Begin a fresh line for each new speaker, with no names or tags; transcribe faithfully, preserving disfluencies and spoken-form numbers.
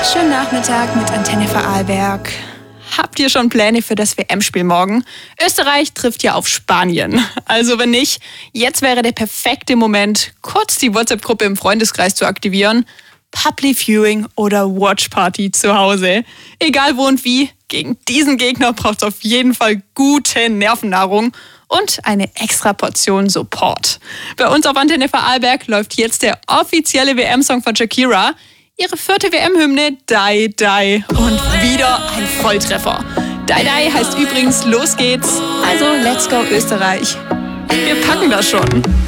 Schönen Nachmittag mit Antenne Vorarlberg. Habt ihr schon Pläne für das W M-Spiel morgen? Österreich trifft ja auf Spanien. Also wenn nicht, jetzt wäre der perfekte Moment, kurz die WhatsApp-Gruppe im Freundeskreis zu aktivieren. Public Viewing oder Watch Party zu Hause. Egal wo und wie, gegen diesen Gegner braucht es auf jeden Fall gute Nervennahrung und eine extra Portion Support. Bei uns auf Antenne Vorarlberg läuft jetzt der offizielle W M-Song von Shakira. Ihre vierte W M-Hymne Die Die und wieder ein Volltreffer. Die Die heißt übrigens Los geht's, also let's go Österreich. Wir packen das schon.